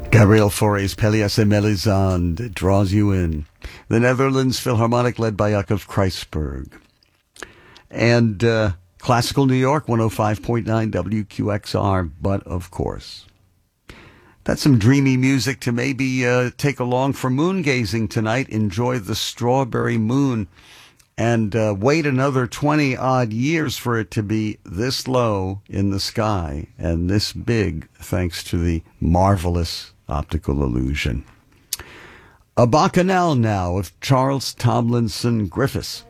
Gabriel Fauré's Pelléas et Mélisande draws you in. The Netherlands Philharmonic led by Yakov Kreisberg. And Classical New York, 105.9 WQXR, but of course. That's some dreamy music to maybe take along for moon gazing tonight. Enjoy the strawberry moon and wait another 20-odd years for it to be this low in the sky and this big thanks to the marvelous optical illusion. A bacchanal now of Charles Tomlinson Griffiths.